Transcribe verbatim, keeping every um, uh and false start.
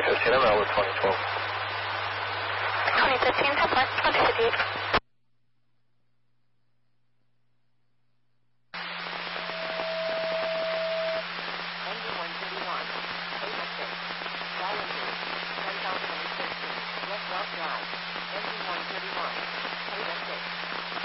twenty fifteen, I'm out with twenty twelve. twenty fifteen, so far, twenty fifty-eight. Engine one thirty-one, Beta six, Challenger, ten thousand fifteen, West Rock Drive, Engine one thirty-one, Beta six.